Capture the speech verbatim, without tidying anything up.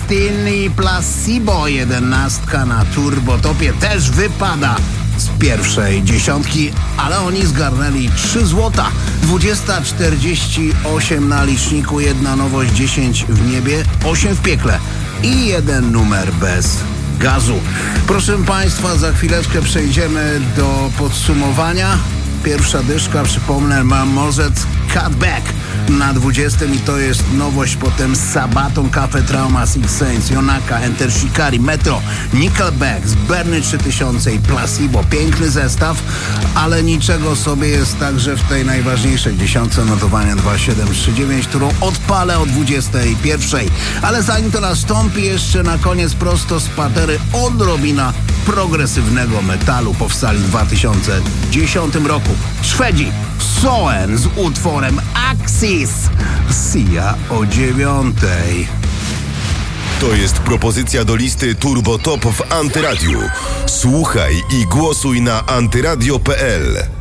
Sting i Placebo, jedenastka na Turbotopie, też wypada z pierwszej dziesiątki, ale oni zgarnęli trzy złota. dwudziesta czterdzieści osiem na liczniku, jedna nowość, dziesięć w niebie, osiem w piekle i jeden numer bez gazu. Proszę Państwa, za chwileczkę przejdziemy do podsumowania. Pierwsza dyszka, przypomnę, ma Mozet Cutback na dwudziestym i to jest nowość. Potem Sabaton, Cafe Trauma, Six Saints, Yonaka, Enter Shikari, Metro, Nickelback, Berny trzy tysiące i Placebo. Piękny zestaw, ale niczego sobie jest także w tej najważniejszej dziesiątce notowania dwa siedem trzy dziewięć, którą odpalę o dwudziestej pierwszej. Ale zanim to nastąpi, jeszcze na koniec prosto z patery odrobina progresywnego metalu. Powstali w dwa tysiące dziesiątym roku Szwedzi Soen z utworem Axis. Sia o dziewiątej. To jest propozycja do listy Turbo Top w Antyradiu. Słuchaj i głosuj na antyradio kropka p l.